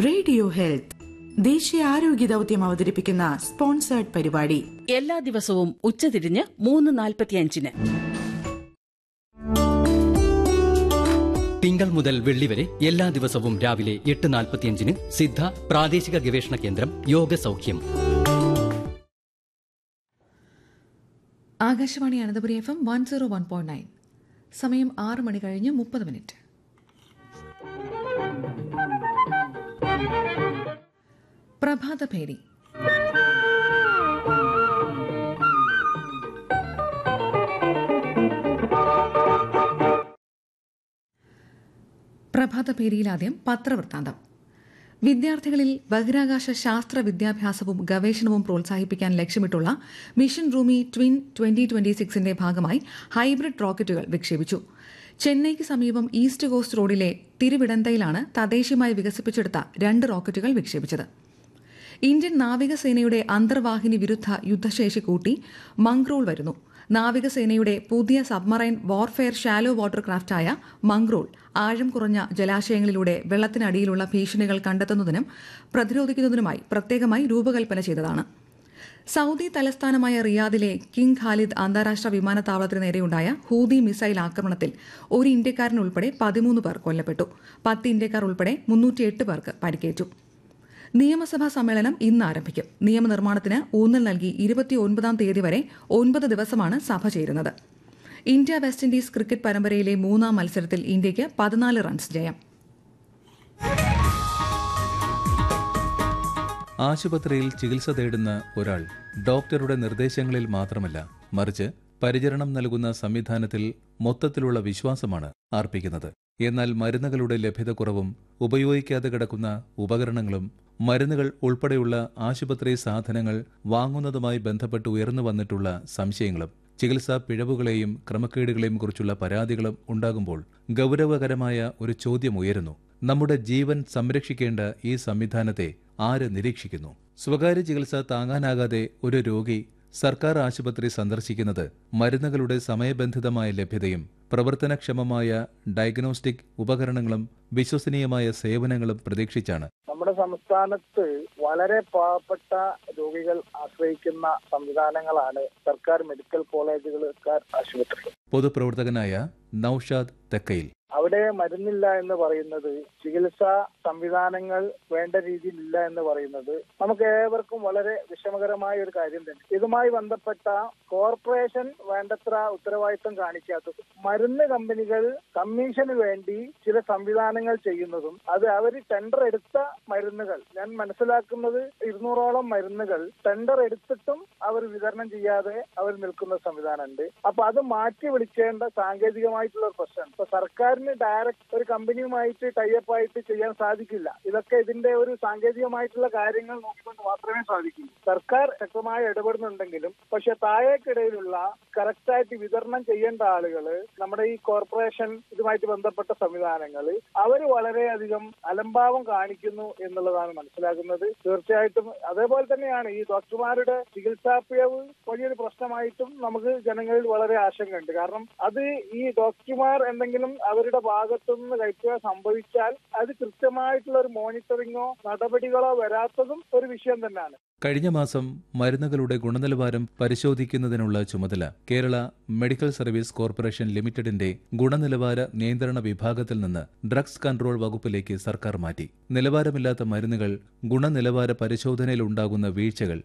Radio health ദേശീയ ആരോഗ്യ ദൗത്യം അവതരിപ്പിക്കുന്ന സ്പോൺസേർഡ് പരിപാടി എല്ലാ ദിവസവും ഉച്ചതിരിഞ്ഞ് 3:45. തിങ്കൾ മുതൽ വെള്ളി വരെ എല്ലാ ദിവസവും രാവിലെ 8:45 സിദ്ധ പ്രാദേശിക ഗവേഷണ കേന്ദ്രം യോഗ സൗഖ്യം. ആകാശവാണി അനന്തപുരി FM 101.9. സമയം 6 മണി കഴിഞ്ഞ് 30 മിനിറ്റ്. പ്രഭാതഭേരി. പ്രഭാതഭേരിയിലാദ്യം പത്രവൃത്താന്തം. വിദ്യാർത്ഥികളിൽ ബഹിരാകാശ ശാസ്ത്ര വിദ്യാഭ്യാസവും ഗവേഷണവും പ്രോത്സാഹിപ്പിക്കാൻ ലക്ഷ്യമിട്ടുള്ള മിഷൻ റൂമി ട്വിൻ 2026ന്റെ ഭാഗമായി ഹൈബ്രിഡ് റോക്കറ്റുകൾ വിക്ഷേപിച്ചു. ചെന്നൈക്ക് സമീപം ഈസ്റ്റ് കോസ്റ്റ് റോഡിലെ തിരുവിടന്തയിലാണ് തദ്ദേശീയമായി വികസിപ്പിച്ചെടുത്ത 2 റോക്കറ്റുകൾ വിക്ഷേപിച്ചത്. ഇന്ത്യൻ നാവികസേനയുടെ അന്തർവാഹിനി വിരുദ്ധ യുദ്ധശേഷി കൂട്ടി മംഗ്രോൾ വരുന്നു. നാവികസേനയുടെ പുതിയ submarine warfare shallow water ക്രാഫ്റ്റായ Mangrol ആഴം കുറഞ്ഞ ജലാശയങ്ങളിലൂടെ വെള്ളത്തിനടിയിലുള്ള ഭീഷണികൾ കണ്ടെത്തുന്നതിനും പ്രതിരോധിക്കുന്നതിനുമായി പ്രത്യേകമായി രൂപകൽപ്പന ചെയ്തതാണ്. സൌദി തലസ്ഥാനമായ റിയാദിലെ കിങ് ഖാലിദ് അന്താരാഷ്ട്ര വിമാനത്താവളത്തിന് നേരെയുണ്ടായ ഹൂതി മിസൈൽ ആക്രമണത്തിൽ ഒരു ഇന്ത്യക്കാരൻ ഉൾപ്പെടെ 13 പേർ കൊല്ലപ്പെട്ടു. 10 ഇന്ത്യക്കാർ ഉൾപ്പെടെ 308 പേർക്ക് പരിക്കേറ്റു. നിയമസഭാ സമ്മേളനം ഇന്ന് ആരംഭിക്കും. നിയമനിർമ്മാണത്തിന് ഊന്നൽ നൽകി 29-ാം തീയതി വരെ 9 ദിവസമാണ് സഭ ചേരുന്നത്. ഇന്ത്യ വെസ്റ്റ് ഇൻഡീസ് ക്രിക്കറ്റ് പരമ്പരയിലെ 3-ാം മത്സരത്തിൽ ഇന്ത്യയ്ക്ക് 14 റൺസ് ജയം. ആശുപത്രിയിൽ ചികിത്സ തേടുന്ന ഒരാൾ ഡോക്ടറുടെ നിർദ്ദേശങ്ങളിൽ മാത്രമല്ല, മറിച്ച് പരിചരണം നൽകുന്ന സംവിധാനത്തിൽ മൊത്തത്തിലുള്ള വിശ്വാസമാണ് അർപ്പിക്കുന്നത്. എന്നാൽ മരുന്നുകളുടെ ലഭ്യതക്കുറവും ഉപയോഗിക്കാതെ കിടക്കുന്ന ഉപകരണങ്ങളും മരുന്നുകൾ ഉൾപ്പെടെയുള്ള ആശുപത്രി സാധനങ്ങൾ വാങ്ങുന്നതുമായി ബന്ധപ്പെട്ട് ഉയർന്നു വന്നിട്ടുള്ള സംശയങ്ങളും ചികിത്സാ പിഴവുകളെയും ക്രമക്കേടുകളെയും കുറിച്ചുള്ള പരാതികളും ഉണ്ടാകുമ്പോൾ ഗൗരവകരമായ ഒരു ചോദ്യം ഉയരുന്നു. നമ്മുടെ ജീവൻ സംരക്ഷിക്കേണ്ട ഈ സംവിധാനത്തെ ആര് നിരീക്ഷിക്കുന്നു? സ്വകാര്യ ചികിത്സ താങ്ങാനാകാതെ ഒരു രോഗി സർക്കാർ ആശുപത്രി സന്ദർശിക്കുന്നത് മരുന്നുകളുടെ സമയബന്ധിതമായ ലഭ്യതയും പ്രവർത്തനക്ഷമമായ ഡയഗ്നോസ്റ്റിക് ഉപകരണങ്ങളും വിശ്വസനീയമായ സേവനങ്ങളും പ്രതീക്ഷിച്ചാണ്. നമ്മുടെ സംസ്ഥാനത്ത് വളരെ പാവപ്പെട്ട രോഗികൾ ആശ്രയിക്കുന്ന സംവിധാനങ്ങളാണ് സർക്കാർ മെഡിക്കൽ കോളേജുകൾ, സർക്കാർ ആശുപത്രികൾ. പൊതുപ്രവർത്തകനായ നൌഷാദ് തെക്കയിൽ. അവിടെ മരുന്നില്ല എന്ന് പറയുന്നത്, ചികിത്സാ സംവിധാനങ്ങൾ വേണ്ട രീതിയിൽ ഇല്ല എന്ന് പറയുന്നത് നമുക്ക് ഏവർക്കും വളരെ വിഷമകരമായ ഒരു കാര്യം തന്നെ. ഇതുമായി ബന്ധപ്പെട്ട കോർപ്പറേഷൻ വേണ്ടത്ര ഉത്തരവാദിത്വം കാണിക്കാത്തത്, മരുന്ന് കമ്പനികൾ കമ്മീഷന് വേണ്ടി ചില സംവിധാനങ്ങൾ ചെയ്യുന്നതും, അത് അവർ ടെൻഡർ എടുത്ത മരുന്നുകൾ, ഞാൻ മനസ്സിലാക്കുന്നത് 200ഓളം മരുന്നുകൾ ടെൻഡർ എടുത്തിട്ടും അവർ വിതരണം ചെയ്യാതെ അവർ നിൽക്കുന്ന സംവിധാനമുണ്ട്. അപ്പൊ അത് മാറ്റി വിളിക്കേണ്ട സാങ്കേതികമായിട്ടുള്ള ഒരു പ്രശ്നമാണ്. ഇപ്പൊ സർക്കാരിന് ഡയറക്റ്റ് ഒരു കമ്പനിയുമായിട്ട് ടൈപ്പ് ആയിട്ട് ചെയ്യാൻ സാധിക്കില്ല. ഇതൊക്കെ ഇതിന്റെ ഒരു സാങ്കേതികമായിട്ടുള്ള കാര്യങ്ങൾ നോക്കിക്കൊണ്ട് മാത്രമേ സാധിക്കൂ. സർക്കാർ ശക്തമായി ഇടപെടുന്നുണ്ടെങ്കിലും പക്ഷെ താഴേക്കിടയിലുള്ള കറക്റ്റായിട്ട് വിതരണം ചെയ്യേണ്ട ആളുകൾ, നമ്മുടെ ഈ കോർപ്പറേഷൻ ഇതുമായിട്ട് ബന്ധപ്പെട്ട സംവിധാനങ്ങൾ, അവർ വളരെയധികം അലംഭാവം കാണിക്കുന്നു എന്നുള്ളതാണ് മനസ്സിലാക്കുന്നത്. തീർച്ചയായിട്ടും അതേപോലെ തന്നെയാണ് ഈ ഡോക്ടർമാരുടെ ചികിത്സാ പിഴവ് വലിയൊരു പ്രശ്നമായിട്ടും നമുക്ക് ജനങ്ങളിൽ വളരെ ആശങ്കയുണ്ട്. കാരണം അത് ഈ ഡോക്ടർമാർ എന്തെങ്കിലും അവരുടെ ഭാഗത്തുനിന്ന് കൈക്കുക സംഭവിച്ചാൽ അത് കൃത്യമായിട്ടുള്ള ഒരു മോണിറ്ററിങ്ങോ നടപടികളോ വരാത്തതും ഒരു വിഷയം തന്നെയാണ്. കഴിഞ്ഞ മാസം മരുന്നുകളുടെ ഗുണനിലവാരം പരിശോധിക്കുന്നതിനുള്ള ചുമതല കേരള മെഡിക്കൽ സർവീസ് കോർപ്പറേഷൻ ലിമിറ്റഡിന്റെ ഗുണനിലവാര നിയന്ത്രണ വിഭാഗത്തിൽ നിന്ന് ഡ്രഗ്സ് കൺട്രോൾ വകുപ്പിലേക്ക് സർക്കാർ മാറ്റി. നിലവാരമില്ലാത്ത മരുന്നുകൾ, ഗുണനിലവാര പരിശോധനയിലുണ്ടാകുന്ന വീഴ്ചകൾ